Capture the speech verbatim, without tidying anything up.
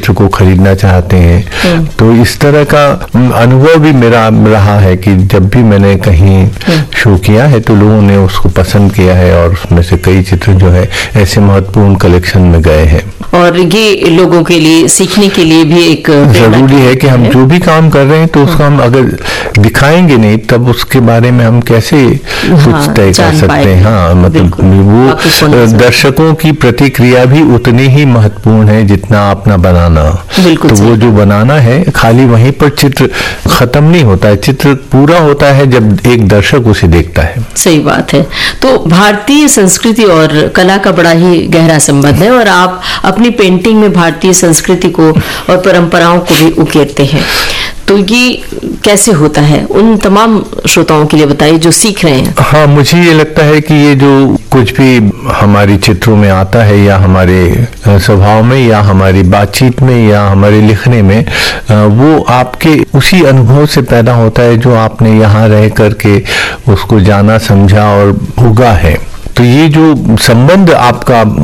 चित्र को खरीदना चाहते हैं। तो इस तरह का अनुभव भी मेरा रहा है कि जब भी मैंने कहीं शो किया है तो लोगों ने उसको पसंद किया है और उसमें से कई चित्र जो है ऐसे महत्वपूर्ण कलेक्शन में गए हैं। और ये लोगों के लिए सीखने के लिए भी एक जरूरी है कि हम जो भी काम कर रहे हैं तो उसको हम अगर दिखाएंगे नहीं तब उसके बारे में हम कैसे कुछ तय कर सकते हैं। हाँ, मतलब वो दर्शकों की प्रतिक्रिया भी उतनी ही महत्वपूर्ण है जितना अपना बनाना। तो वो जो बनाना है खाली वहीं पर चित्र खत्म नहीं होता है, चित्र पूरा होता है जब एक दर्शक उसे देखता है। सही बात है। तो भारतीय संस्कृति और कला का बड़ा ही गहरा संबंध है और आप अपनी पेंटिंग में भारतीय संस्कृति को और परंपराओं को भी उकेरते हैं। तो ये कैसे होता है, उन तमाम श्रोताओं के लिए बताइए जो सीख रहे हैं। हाँ, मुझे ये लगता है कि ये जो कुछ भी हमारी चित्रों में आता है या हमारे स्वभाव में या हमारी बातचीत में या हमारे लिखने में, वो आपके उसी अनुभव से पैदा होता है जो आपने यहाँ रह करके उसको जाना, समझा और भोगा है। तो ये जो संबंध आपका